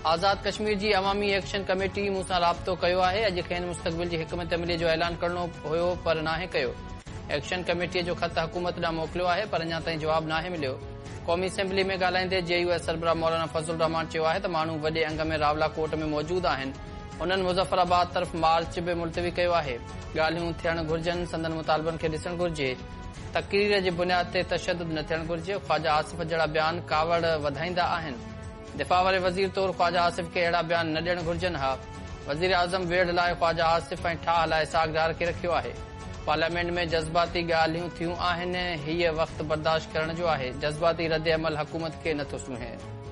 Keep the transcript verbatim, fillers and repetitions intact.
आज़ाद कश्मीर जी अवामी action committee मूंसां राब्तो कयो आहे। अॼु खेनि मुस्तक़बिल जी हिकमत अमली जो ऐलान करणो हुयो पर नाहे कयो। एक्शन कमेटीअ जो ख़त हुकूमत ॾांहुं मोकिलियो आहे पर अञा ताईं जवाब नाहे मिलियो। क़ौमी असेंबली में ॻाल्हाईंदे जेयूएस सरबराह मौलाना फज़लुर रहमान चयो आहे त माण्हू वॾे अंग में रावलाकोट में मौजूद आहिनि। उन्हनि मुज़फ़राबाद तरफ़ मार्च बि मुलतवी कयो आहे। ॻाल्हियूं थियणु घुर्जनि, संदन मुतालबनि खे ॾिसणु घुर्जे। तक़रीर जे बुनियाद ते तशद्दुद न थियणु घुर्जे। ख़्वाजा आसिफ़ जहिड़ा बयान कावड़ वधाईंदा आहिनि। दिफ़ा वारे वज़ीर तौरु ख़्वाजा आसिफ़ खे अहिड़ा बयान न ॾियणु घुर्जनि हा। वज़ीर आज़म वेढ़ लाइ ख़्वाजा आसिफ़ ऐं ठाह लाइ सागदार खे रखियो आहे। पार्लियामेंट में जज़्बाती ॻाल्हियूं थियूं आहिनि। हीअ वक़्तु बर्दाश्त करण जो आहे। जज़्बाती रद्द अमल हुकूमत खे नथो सूंहे।